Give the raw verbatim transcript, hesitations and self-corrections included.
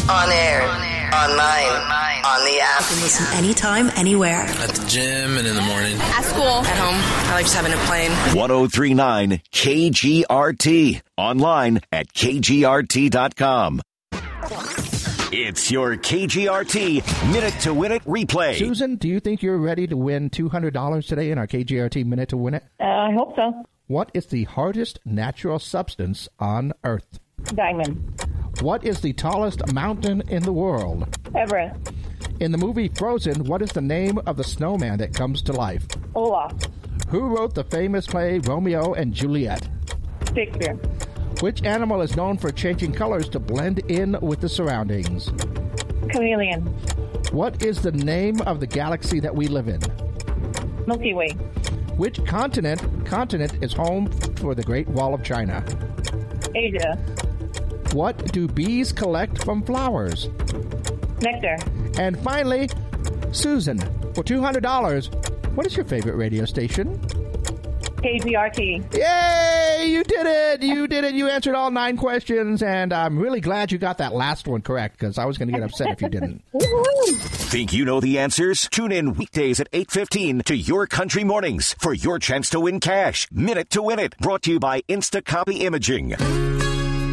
On air. Online. On the app. You can listen anytime, anywhere. At the gym and in the morning. At school. At home. I like just having a plane. ten thirty-nine K G R T. Online at K G R T dot com. It's your K G R T Minute to Win It replay. Susan, do you think you're ready to win two hundred dollars today in our K G R T Minute to Win It? Uh, I hope so. What is the hardest natural substance on Earth? Diamond. What is the tallest mountain in the world? Everest. In the movie Frozen, what is the name of the snowman that comes to life? Olaf. Who wrote the famous play Romeo and Juliet? Shakespeare. Which animal is known for changing colors to blend in with the surroundings? Chameleon. What is the name of the galaxy that we live in? Milky Way. Which continent continent is home for the Great Wall of China? Asia. What do bees collect from flowers? Nectar. And finally, Susan, for two hundred dollars, what is your favorite radio station? K G R T. Yay! You did it! You did it! You answered all nine questions, and I'm really glad you got that last one correct, because I was going to get upset if you didn't. Think you know the answers? Tune in weekdays at eight fifteen to Your Country Mornings for your chance to win cash. Minute to Win It, brought to you by Instacopy Imaging.